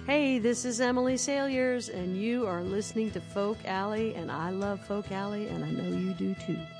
Hey, this is Emily Salyers, and you are listening to Folk Alley, and I love Folk Alley, and I know you do too.